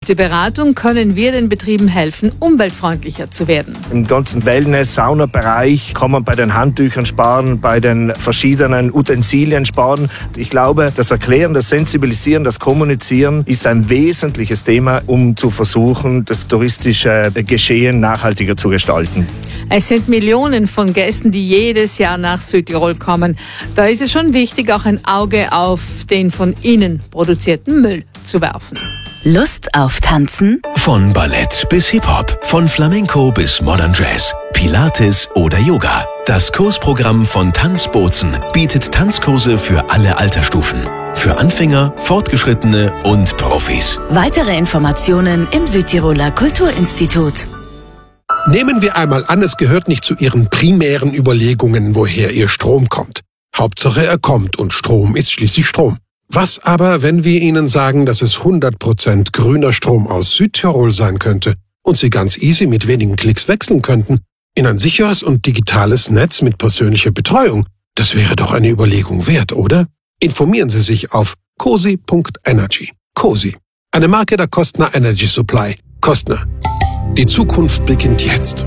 die Beratung können wir den Betrieben helfen, umweltfreundlicher zu werden. Im ganzen Wellness-Sauna-Bereich kann man bei den Handtüchern sparen, bei den verschiedenen Utensilien sparen. Ich glaube, das Erklären, das Sensibilisieren, das Kommunizieren ist ein wesentliches Thema, um zu versuchen, das touristische Geschehen nachhaltiger zu gestalten. Es sind Millionen von Gästen, die jedes Jahr nach Südtirol kommen. Da ist es schon wichtig, auch ein Auge auf den von innen produzierten Müll zu werfen. Lust auf Tanzen? Von Ballett bis Hip-Hop, von Flamenco bis Modern Jazz, Pilates oder Yoga. Das Kursprogramm von Tanzbozen bietet Tanzkurse für alle Altersstufen. Für Anfänger, Fortgeschrittene und Profis. Weitere Informationen im Südtiroler Kulturinstitut. Nehmen wir einmal an, es gehört nicht zu Ihren primären Überlegungen, woher Ihr Strom kommt. Hauptsache er kommt und Strom ist schließlich Strom. Was aber, wenn wir Ihnen sagen, dass es 100% grüner Strom aus Südtirol sein könnte und Sie ganz easy mit wenigen Klicks wechseln könnten in ein sicheres und digitales Netz mit persönlicher Betreuung? Das wäre doch eine Überlegung wert, oder? Informieren Sie sich auf cosi.energy. Cosi, eine Marke der Kostner Energy Supply. Kostner. Die Zukunft beginnt jetzt.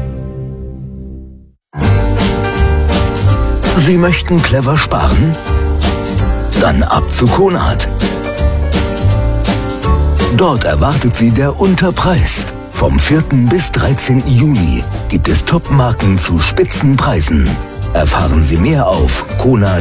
Sie möchten clever sparen? Dann ab zu Konrad. Dort erwartet Sie der Unterpreis. Vom 4. bis 13. Juni gibt es Top-Marken zu Spitzenpreisen. Erfahren Sie mehr auf konrad.at.